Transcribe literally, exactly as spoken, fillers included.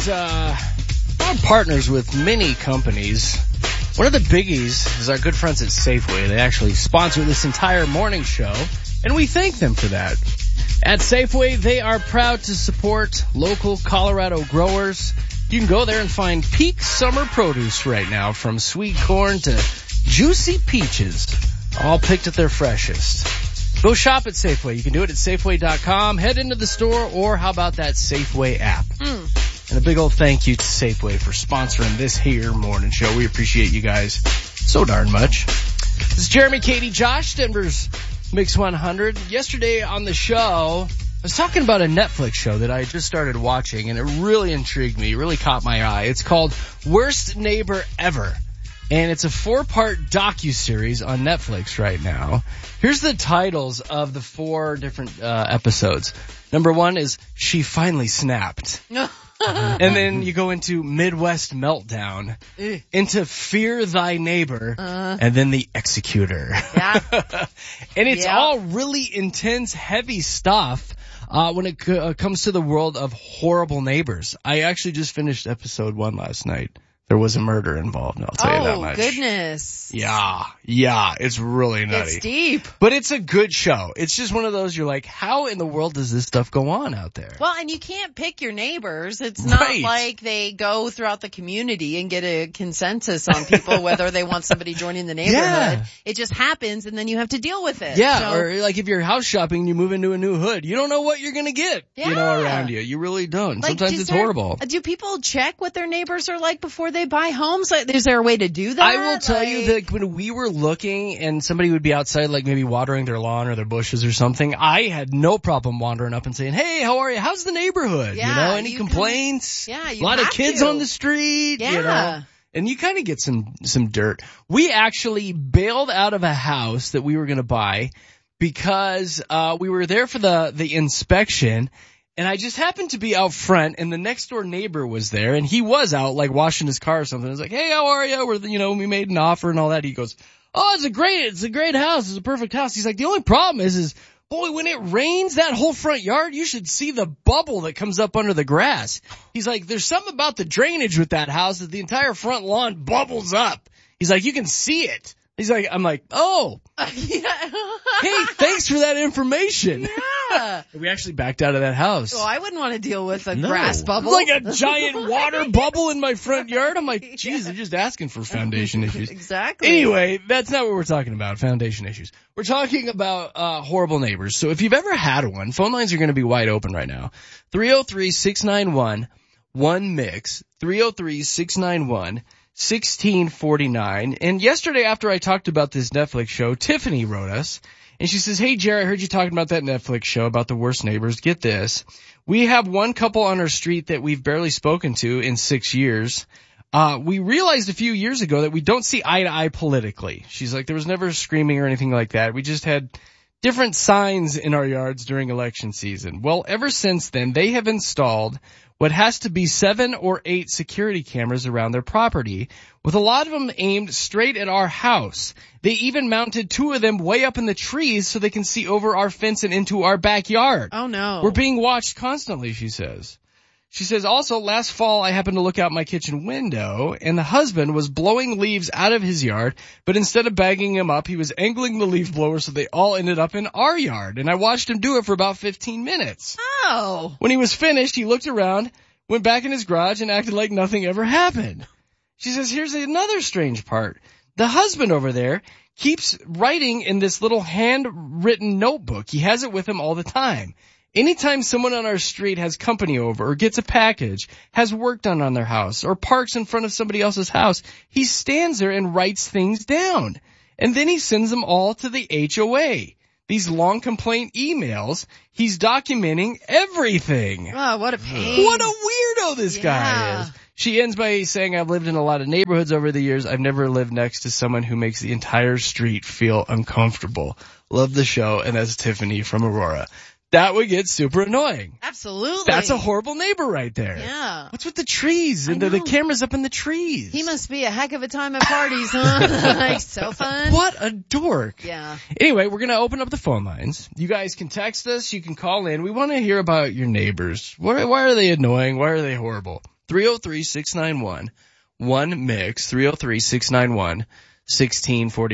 got uh, our partners with many companies. One of the biggies is our good friends at Safeway. They actually sponsor this entire morning show, and we thank them for that. At Safeway, they are proud to support local Colorado growers. You can go there and find peak summer produce right now, from sweet corn to juicy peaches, all picked at their freshest. Go shop at Safeway. You can do it at Safeway dot com. Head into the store, or how about that Safeway app? Mm. And a big old thank you to Safeway for sponsoring this here morning show. We appreciate you guys so darn much. This is Jeremy, Katie, Josh, Denver's Mix one hundred. Yesterday on the show, I was talking about a Netflix show that I just started watching, and it really intrigued me. It really caught my eye. It's called Worst Neighbor Ever. And it's a four-part docuseries on Netflix right now. Here's the titles of the four different uh, episodes. Number one is She Finally Snapped. And then you go into Midwest Meltdown, into Fear Thy Neighbor, uh, and then The Executor. Yeah. And it's yeah. all really intense, heavy stuff uh, when it c- uh, comes to the world of horrible neighbors. I actually just finished episode one last night. There was a murder involved, I'll tell oh, you that much. Oh, goodness. Yeah, yeah, it's really nutty. It's deep. But it's a good show. It's just one of those, you're like, how in the world does this stuff go on out there? Well, and you can't pick your neighbors. It's not right. like they go throughout the community and get a consensus on people whether they want somebody joining the neighborhood. Yeah. It just happens, and then you have to deal with it. Yeah, so, or like if you're house shopping and you move into a new hood, you don't know what you're going to get, yeah. you know, around you. You really don't. Like, Sometimes it's there, horrible. Do people check what their neighbors are like before they buy homes? Like, is there a way to do that? I will tell like, you that when we were looking and somebody would be outside, like maybe watering their lawn or their bushes or something, I had no problem wandering up and saying, hey, how are you? How's the neighborhood? Yeah, you know, any you complaints? Can, yeah, you A lot have of kids to. on the street, yeah. you know. And you kind of get some, some dirt. We actually bailed out of a house that we were going to buy because, uh, we were there for the, the inspection. And I just happened to be out front, and the next door neighbor was there, and he was out, like, washing his car or something. I was like, hey, how are you? We're, you know, we made an offer and all that. He goes, oh, it's a great, it's a great house. It's a perfect house. He's like, the only problem is, is, boy, when it rains, that whole front yard, you should see the bubble that comes up under the grass. He's like, there's something about the drainage with that house that the entire front lawn bubbles up. He's like, you can see it. He's like, I'm like, oh, yeah. Hey, thanks for that information. Yeah. We actually backed out of that house. Well, I wouldn't want to deal with a no. grass bubble. Like a giant water bubble in my front yard. I'm like, geez, they're just asking for foundation issues. Exactly. Anyway, that's not what we're talking about, foundation issues. We're talking about uh horrible neighbors. So if you've ever had one, phone lines are going to be wide open right now. three oh three, six nine one, one mix, three oh three, six nine one, sixteen forty-nine. And yesterday after I talked about this Netflix show, Tiffany wrote us. And she says, hey, Jerry, I heard you talking about that Netflix show about the worst neighbors. Get this. We have one couple on our street that we've barely spoken to in six years. Uh, we realized a few years ago that we don't see eye to eye politically. She's like, there was never screaming or anything like that. We just had different signs in our yards during election season. Well, ever since then, they have installed what has to be seven or eight security cameras around their property, with a lot of them aimed straight at our house. They even mounted two of them way up in the trees so they can see over our fence and into our backyard. Oh, no. We're being watched constantly, she says. She says, also, last fall I happened to look out my kitchen window, and the husband was blowing leaves out of his yard, but instead of bagging them up, he was angling the leaf blower so they all ended up in our yard, and I watched him do it for about fifteen minutes. Oh. When he was finished, he looked around, went back in his garage, and acted like nothing ever happened. She says, here's another strange part. The husband over there keeps writing in this little handwritten notebook. He has it with him all the time. Anytime someone on our street has company over or gets a package, has work done on their house, or parks in front of somebody else's house, he stands there and writes things down. And then he sends them all to the H O A. These long complaint emails, he's documenting everything. Oh, what a pain. What a weirdo this yeah. guy is. She ends by saying, I've lived in a lot of neighborhoods over the years. I've never lived next to someone who makes the entire street feel uncomfortable. Love the show. And that's Tiffany from Aurora. That would get super annoying. Absolutely. That's a horrible neighbor right there. Yeah. What's with the trees and the, the cameras up in the trees? He must be a heck of a time at parties, huh? Like, so fun. What a dork. Yeah. Anyway, we're going to open up the phone lines. You guys can text us. You can call in. We want to hear about your neighbors. What, why are they annoying? Why are they horrible? three oh three, six nine one, one mix, three oh three, six nine one, one six four